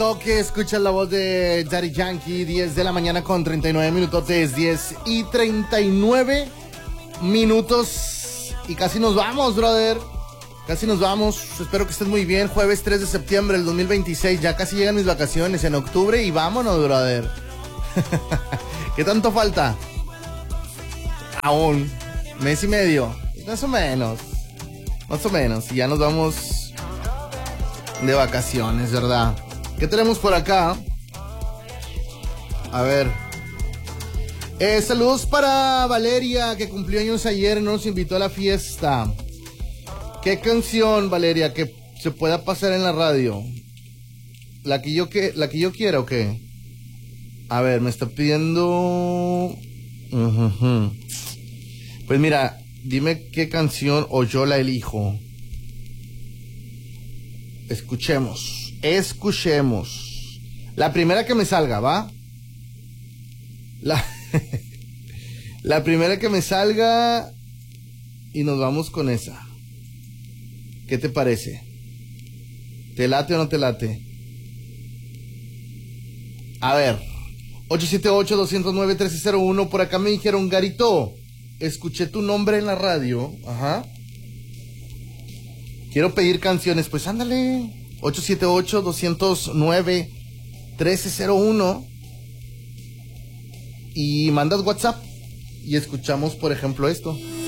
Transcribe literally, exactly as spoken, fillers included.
toque, escuchas la voz de Daddy Yankee, diez de la mañana con treinta y nueve minutotes, diez y treinta y nueve minutos. Y casi nos vamos, brother. Casi nos vamos. Espero que estés muy bien. Jueves tres de septiembre del dos mil veintiséis. Ya casi llegan mis vacaciones en octubre y vámonos, brother. ¿Qué tanto falta? Aún. Mes y medio. Más o menos. Más o menos. Y ya nos vamos de vacaciones, ¿verdad? ¿Qué tenemos por acá? A ver. Eh, saludos para Valeria, que cumplió años ayer y no nos invitó a la fiesta. ¿Qué canción, Valeria, que se pueda pasar en la radio? ¿La que yo, que, la que yo quiera o qué? A ver, me está pidiendo... Uh-huh. Pues mira, dime qué canción o yo la elijo. Escuchemos, escuchemos. La primera que me salga, ¿va? La, la primera que me salga y nos vamos con esa. ¿Qué te parece? ¿Te late o no te late? A ver, ocho siete ocho, dos cero nueve, uno tres cero uno. Por acá me dijeron, Garito, escuché tu nombre en la radio. Ajá. Quiero pedir canciones. Pues ándale. ocho siete ocho, dos cero nueve, uno tres cero uno. Y mandas WhatsApp. Y escuchamos, por ejemplo, esto.